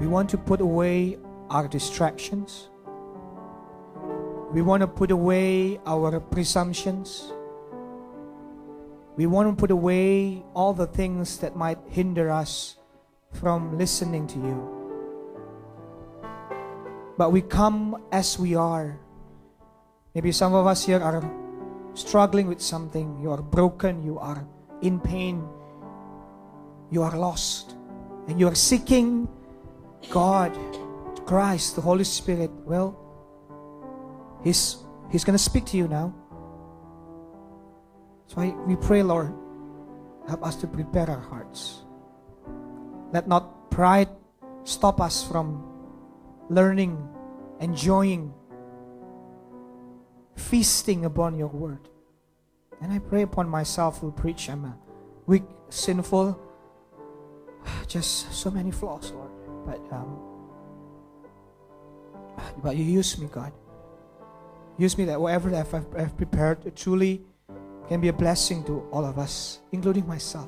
We want to put away our distractions. We want to put away our presumptions. We want to put away all the things that might hinder us from listening to you. But we come as we are. Maybe some of us here are struggling with something. You are broken. You are in pain. You are lost. And you are seeking God, Christ, the Holy Spirit. Well, He's going to speak to you now. That's why we pray, Lord, help us to prepare our hearts. Let not pride stop us from learning, enjoying, feasting upon your word. And I pray upon myself who preach. I'm a weak, sinful, just so many flaws, Lord. But you use me, God. Use me that whatever I've prepared truly can be a blessing to all of us, including myself.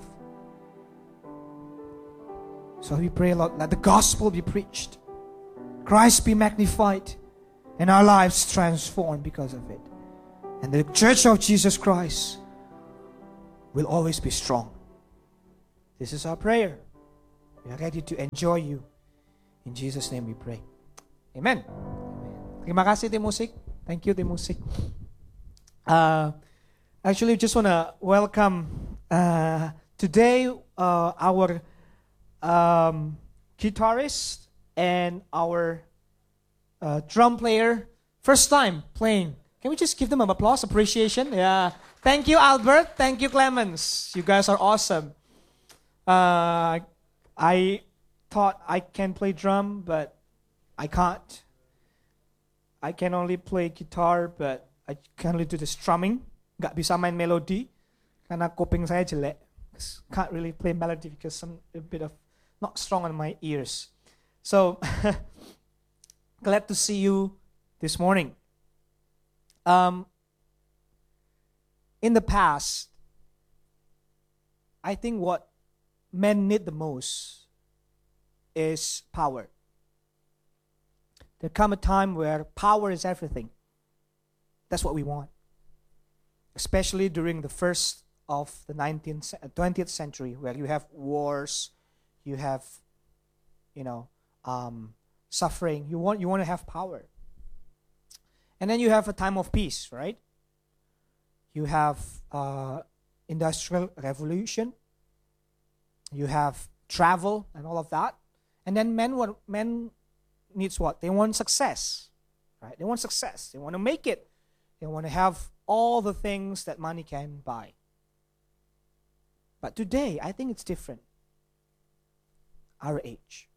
So we pray, Lord, let the gospel be preached, Christ be magnified, and our lives transformed because of it. And the Church of Jesus Christ will always be strong. This is our prayer. We are ready to enjoy you. In Jesus' name we pray. Amen. Terima kasih, Tim Musik. Thank you, Tim Musik. Actually, just want to welcome today our guitarist and our drum player. First time playing. Can we just give them an applause, appreciation? Yeah. Thank you, Albert. Thank you, Clemens. You guys are awesome. I thought I can play drum, but I can't. I can only play guitar, but I can only do the strumming. Gak bisa main melody karena kuping saya jelek. Can't really play melody because I'm a bit of not strong on my ears. So glad to see you this morning. In the past, I think what men need the most is power. There come a time where power is everything. That's what we want. Especially during the first of the 20th century, where you have wars, you have, suffering. You want to have power. And then you have a time of peace, right? You have industrial revolution. You have travel and all of that. And then men needs what? They want success, right? They want success. They want to make it. They want to have all the things that money can buy. But today, I think it's different. Our age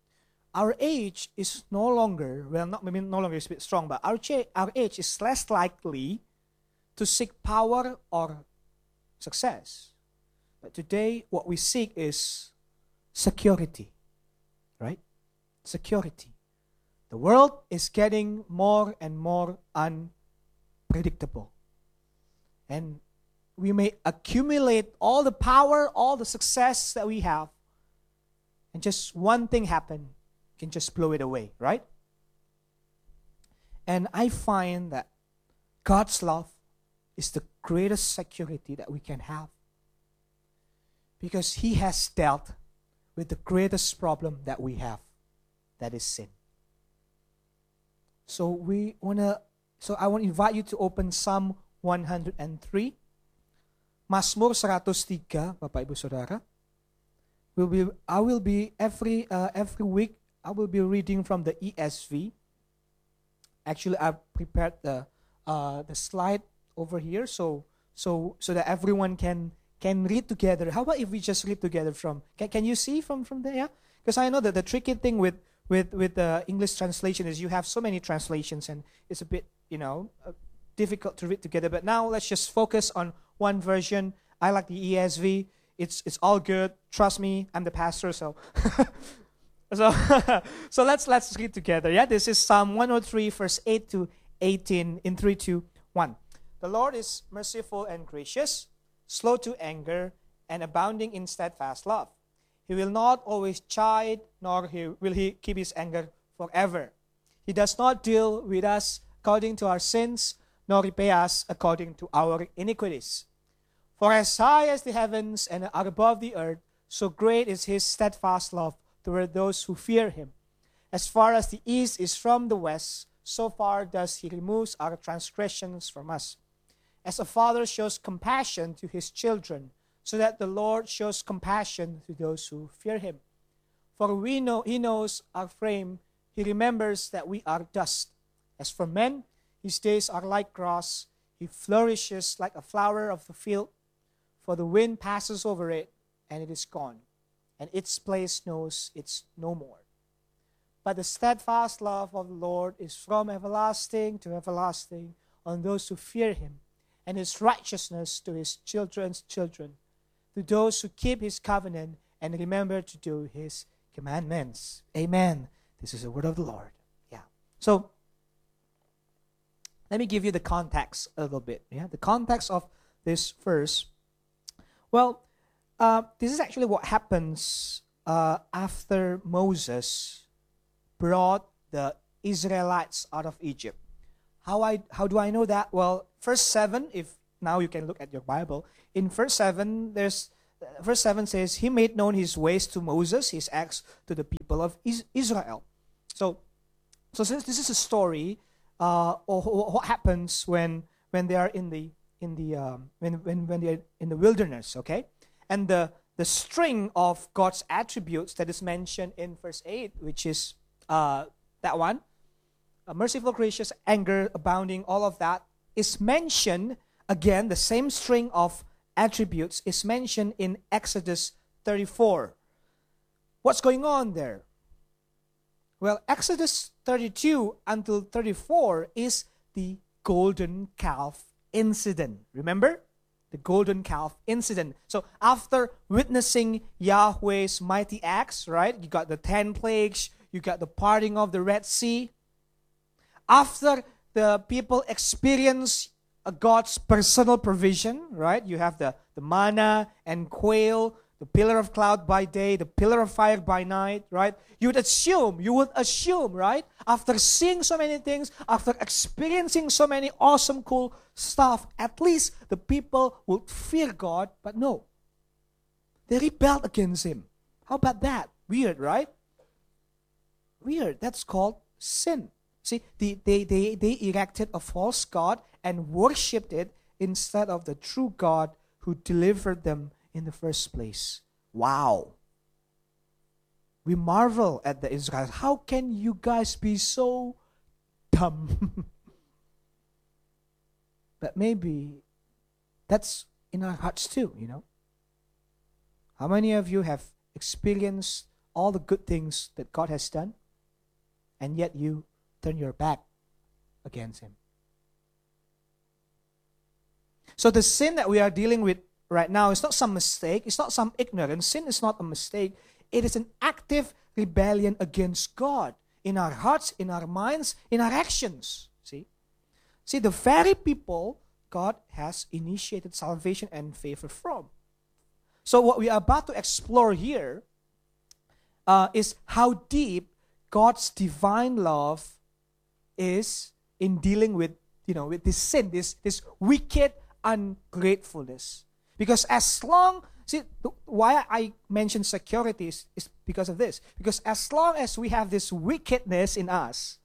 is no longer, maybe no longer is a bit strong, but our age is less likely to seek power or success. But today, what we seek is security, right? Security. The world is getting more and more unpredictable. And we may accumulate all the power, all the success that we have, and just one thing happen can just blow it away, right? And I find that God's love is the greatest security that we can have, because He has dealt with the greatest problem that we have, that is sin. So I want to invite you to open Psalm 103, Mazmur 103, Bapak Ibu Saudara. I will be every week I will be reading from the ESV. Actually, I've prepared the slide over here so that everyone can read together. How about if we just read together from? Can you see from there? Yeah? Because I know that the tricky thing with the English translation is you have so many translations and it's a bit difficult to read together. But now let's just focus on one version. I like the ESV. It's all good. Trust me, I'm the pastor, so so let's read together. Yeah, this is Psalm 103, verse 8 to 18 in 3, 2, 1. The Lord is merciful and gracious, slow to anger, and abounding in steadfast love. He will not always chide, nor will he keep his anger forever. He does not deal with us according to our sins, nor repay us according to our iniquities. For as high as the heavens and are above the earth, so great is his steadfast love toward those who fear him. As far as the east is from the west, so far does he remove our transgressions from us. As a father shows compassion to his children, so that the Lord shows compassion to those who fear him. For he knows our frame. He remembers that we are dust. As for men, his days are like grass. He flourishes like a flower of the field. For the wind passes over it, and it is gone, and its place knows it's no more. But the steadfast love of the Lord is from everlasting to everlasting on those who fear him, and his righteousness to his children's children, to those who keep his covenant and remember to do his commandments. Amen. This is the word of the Lord. Yeah. So, let me give you the context a little bit. Yeah, the context of this verse. Well, this is actually what happens after Moses brought the Israelites out of Egypt. How do I know that? Well, verse 7, if now you can look at your Bible. In verse 7, verse 7 says, he made known his ways to Moses, his acts to the people of Israel. So since this is a story of what happens when they are in the when they are in the wilderness, okay? And the string of God's attributes that is mentioned in verse 8, which is that one, merciful, gracious, anger, abounding, all of that is mentioned again. The same string of attributes is mentioned in Exodus 34. What's going on there? Well, Exodus 32 until 34 is the golden calf incident. Remember? The golden calf incident. So after witnessing Yahweh's mighty acts, right? You got the 10 plagues, you got the parting of the Red Sea. After the people experience God's personal provision, right? You have the manna and quail, the pillar of cloud by day, the pillar of fire by night, right? You would assume, right? After seeing so many things, after experiencing so many awesome, cool stuff, at least the people would fear God, but no. They rebelled against him. How about that? Weird, right? Weird. That's called sin. See, they erected a false god and worshipped it instead of the true God who delivered them in the first place. Wow. We marvel at the Israelites. How can you guys be so dumb? But maybe that's in our hearts too, you know. How many of you have experienced all the good things that God has done, and yet you turn your back against him? So the sin that we are dealing with right now is not some mistake. It's not some ignorance. Sin is not a mistake. It is an active rebellion against God in our hearts, in our minds, in our actions. See, the very people God has initiated salvation and favor from. So what we are about to explore here is how deep God's divine love is in dealing with, with this sin, this wicked ungratefulness. Because why I mention security is because of this. Because as long as we have this wickedness in us,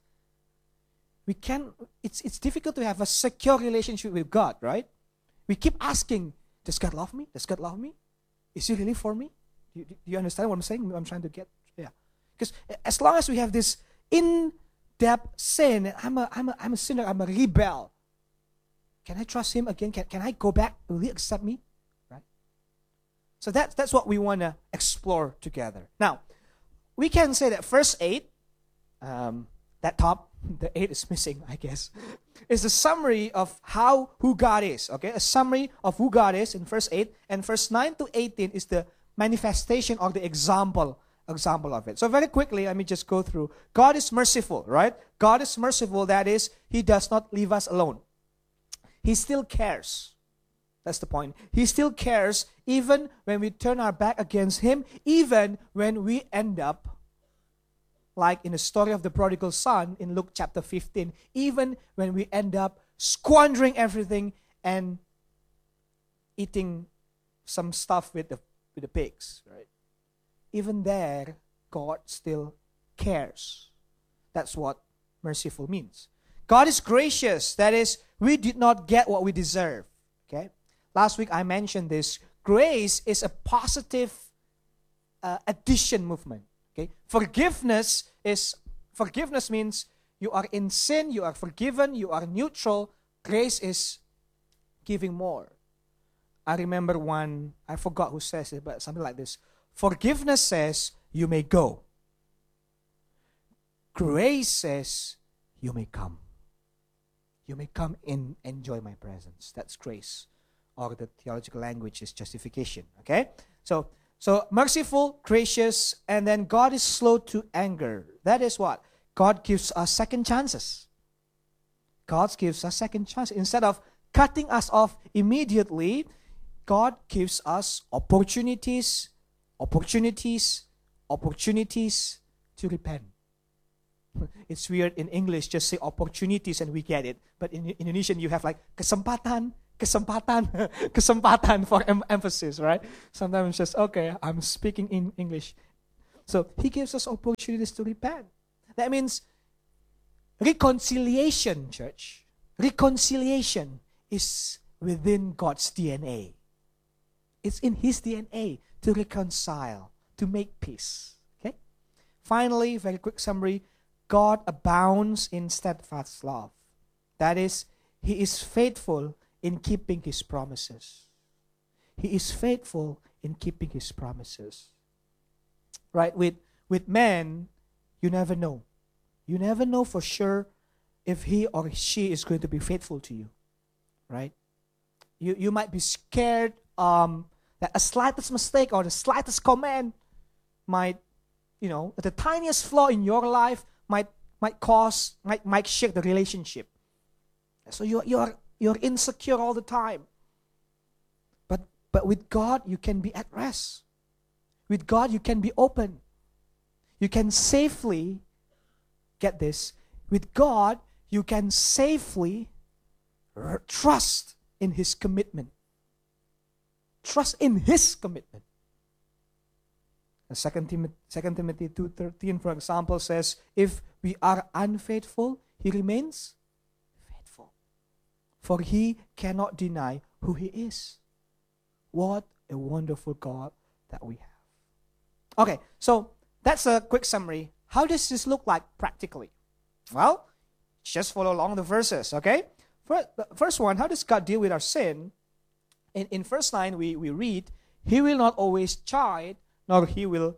it's difficult to have a secure relationship with God, right? We keep asking, does God love me? Does God love me? Is he really for me? Do you understand what I'm saying? I'm trying to get, yeah. Because as long as we have this in-depth sin, I'm a sinner, I'm a rebel. Can I trust him again? Can I go back? Will he accept me? Right? So that's what we want to explore together. Now, we can say that verse 8, that top, the 8 is missing, I guess, is a summary of who God is. Okay, a summary of who God is in verse 8, and verse 9 to 18 is the manifestation or the example of it. So very quickly, let me just go through. God is merciful, right? God is merciful. That is, he does not leave us alone. He still cares. That's the point. He still cares even when we turn our back against Him, even when we end up like in the story of the prodigal son in Luke chapter 15, even when we end up squandering everything and eating some stuff with the pigs, right? Even there, God still cares. That's what merciful means. God is gracious. That is, we did not get what we deserve. Okay? Last week I mentioned this. Grace is a positive addition movement. Okay? Forgiveness means you are in sin, you are forgiven, you are neutral. Grace is giving more. I remember one, I forgot who says it, but something like this. Forgiveness says, you may go. Grace says, you may come. You may come and enjoy my presence. That's grace. Or the theological language is justification. Okay? So merciful, gracious, and then God is slow to anger. That is what? God gives us second chances. God gives us second chances. Instead of cutting us off immediately, God gives us opportunities to repent. It's weird in English, just say opportunities and we get it. But in Indonesian, you have like kesempatan for emphasis, right? Sometimes it's just, okay, I'm speaking in English. So He gives us opportunities to repent. That means reconciliation, church. Reconciliation is within God's DNA. It's in His DNA to reconcile, to make peace. Okay? Finally, very quick summary. God abounds in steadfast love. That is, He is faithful in keeping His promises. He is faithful in keeping His promises. Right? With men, you never know. You never know for sure if he or she is going to be faithful to you. Right? You might be scared that a slightest mistake or the slightest comment might, the tiniest flaw in your life might shake the relationship. So you're insecure all the time. But with God, you can be at rest. With God, you can be open. You can safely, get this, with God, you can safely trust in His commitment. Trust in His commitment. 2 Timothy 2:13, for example, says, if we are unfaithful, He remains faithful. For He cannot deny who He is. What a wonderful God that we have. Okay, so that's a quick summary. How does this look like practically? Well, just follow along the verses, okay? First one, how does God deal with our sin? In verse 9, we read, He will not always chide, nor He will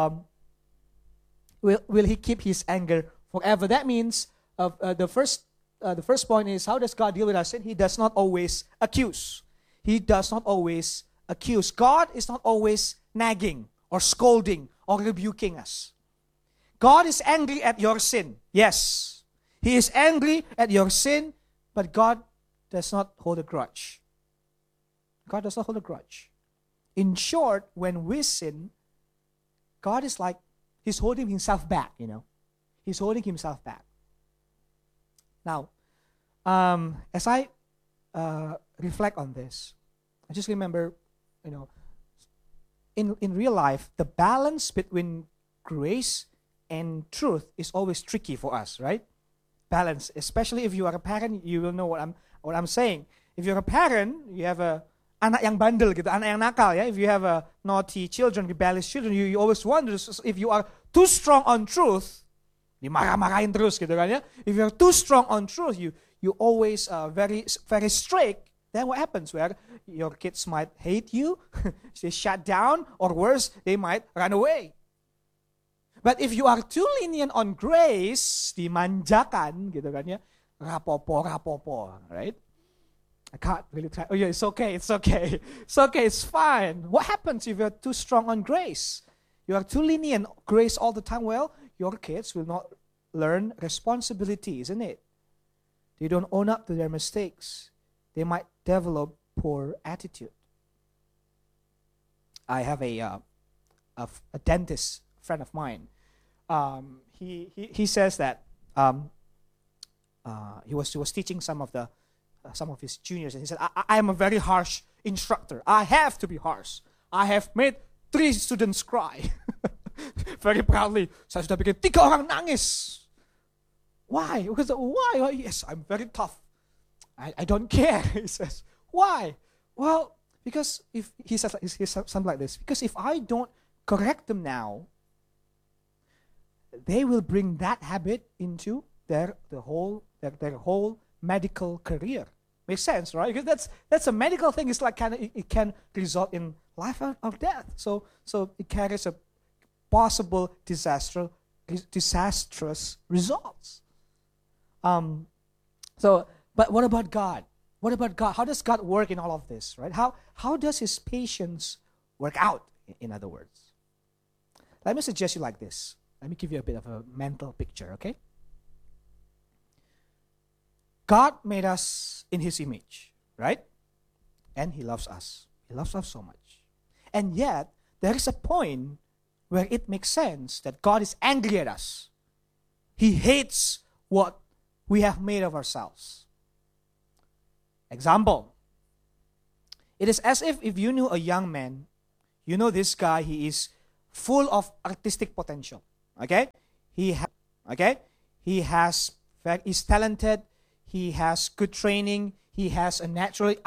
He keep His anger forever. That means the first point is, how does God deal with our sin? He does not always accuse. He does not always accuse. God is not always nagging or scolding or rebuking us. God is angry at your sin. Yes, He is angry at your sin, but God does not hold a grudge. God does not hold a grudge. In short, when we sin, God is like, He's holding Himself back, He's holding Himself back. Now, as I reflect on this, I just remember, in real life, the balance between grace and truth is always tricky for us, right? Balance, especially if you are a parent, you will know what I'm saying. If you're a parent, you have a anak yang bandel gitu, anak yang nakal ya. If you have a naughty children, rebellious children, you always wonder if you are too strong on truth, dimarah-marahin terus gitu kan ya. If you're too strong on truth, you always very very strict. Then what happens? Where your kids might hate you, they shut down, or worse, they might run away. But if you are too lenient on grace, dimanjakan gitu kan ya, rapopo, right? I can't really try. Oh yeah, it's okay. It's fine. What happens if you're too strong on grace? You are too lenient grace all the time. Well, your kids will not learn responsibility, isn't it? They don't own up to their mistakes. They might develop poor attitude. I have a dentist friend of mine. He says that he was teaching some of his juniors, and he said, I am a very harsh instructor. I have to be harsh. I have made 3 students cry. Very proudly, saya sudah bikin 3 orang nangis. Why? Because why? Oh, yes, I'm very tough. I don't care. He says, why? Well, because if he says something like this, because if I don't correct them now, they will bring that habit into their whole medical career. Makes sense, right? Because that's a medical thing. It's like it can result in life or death. So it carries a possible disastrous results. But what about God? What about God? How does God work in all of this, right? How does His patience work out, in other words? Let me suggest you like this. Let me give you a bit of a mental picture, okay? God made us in His image, right? And He loves us. He loves us so much. And yet, there is a point where it makes sense that God is angry at us. He hates what we have made of ourselves. Example. It is as if you knew a young man, you know this guy, he is full of artistic potential. Okay? He's talented, he has good training, he has a natural